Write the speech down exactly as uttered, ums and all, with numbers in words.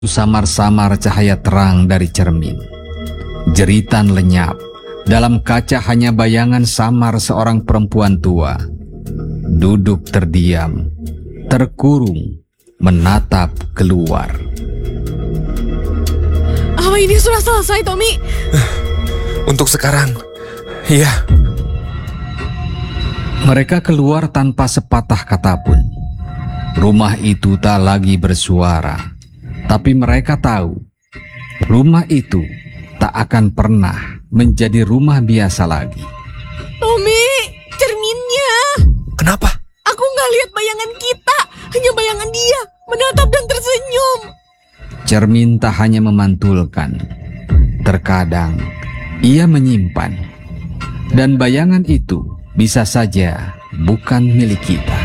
Samar-samar cahaya terang dari cermin. Jeritan lenyap. Dalam kaca hanya bayangan samar seorang perempuan tua. Duduk terdiam, terkurung, menatap keluar. Apa ini sudah selesai, Tommy? Untuk sekarang, iya. Mereka keluar tanpa sepatah kata pun. Rumah itu tak lagi bersuara. Tapi mereka tahu, rumah itu tak akan pernah menjadi rumah biasa lagi. Tommy, cerminnya. Kenapa? Aku nggak lihat bayangan kita, hanya bayangan dia menatap dan tersenyum. Cermin tak hanya memantulkan, terkadang ia menyimpan. Dan bayangan itu bisa saja bukan milik kita.